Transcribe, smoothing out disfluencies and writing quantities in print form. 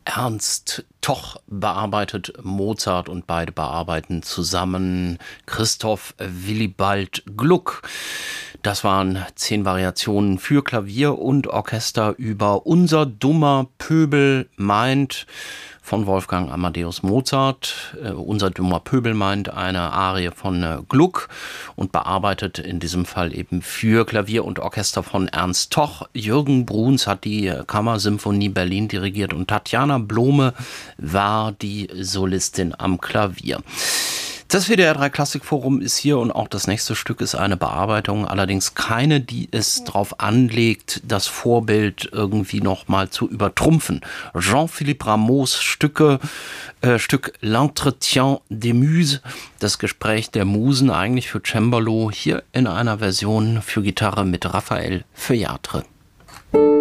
Ernst Toch bearbeitet Mozart und beide bearbeiten zusammen Christoph Willibald Gluck. Das waren 10 Variationen für Klavier und Orchester über Unser dummer Pöbel meint von Wolfgang Amadeus Mozart. Unser dummer Pöbel meint eine Arie von Gluck und bearbeitet in diesem Fall eben für Klavier und Orchester von Ernst Toch. Jürgen Bruns hat die Kammersymphonie Berlin dirigiert und Tatjana Blome war die Solistin am Klavier. Das WDR 3 Klassikforum ist hier und auch das nächste Stück ist eine Bearbeitung, allerdings keine, die es darauf anlegt, das Vorbild irgendwie nochmal zu übertrumpfen. Jean-Philippe Rameaus Stück L'Entretien des Muses, das Gespräch der Musen, eigentlich für Cembalo, hier in einer Version für Gitarre mit Raphael Feuillatre.